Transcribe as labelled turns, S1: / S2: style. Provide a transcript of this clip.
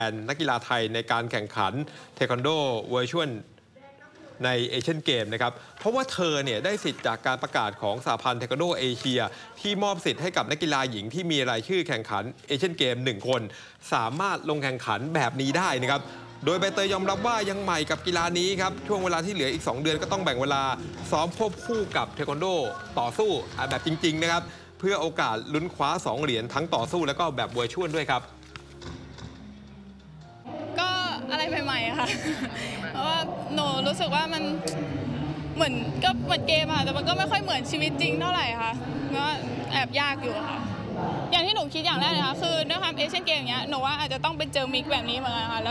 S1: นักกีฬาไทยในการแข่งขันเทควันโดเวอร์ชวลในเอเชียนเกมนะครับเพราะว่าเธอเนี่ยได้สิทธิ์จากการประกาศของสหพันธ์เทควันโดเอเชียที่มอบสิทธิ์ให้กับนักกีฬาหญิงที่มีรายชื่อแข่งขันเอเชียนเกม1 คนสามารถลงแข่งขันแบบนี้ได้นะครับโดยใบเตยยอมรับว่ายังใหม่กับกีฬานี้ครับช่วงเวลาที่เหลืออีก2 เดือนก็ต้องแบ่งเวลาซ้อมควบคู่กับเทควันโดต่อสู้แบบจริงๆนะครับเพื่อโอกาสลุ้นคว้า2 เหรียญทั้งต่อสู้แล้วก็แบบเวอร์ชวลด้วยครับ
S2: ก็อะไรใหม่ๆอะค่ะ เพราะว่าหนูรู้สึกว่ามันเหมือนเกมอะแต่มันก็ไม่ค่อยเหมือนชีวิตจริงเท่าไหร่ค่ะก็แอบยากอยู่ค่ะอย่างที่หนูคิดอย่างแรกเลยค่ะคือด้วยความเอเชียนเกมอย่างเงี้ยหนูว่าอาจจะต้องไปเจอมิกแบบนี้เหมือนกันค่ะ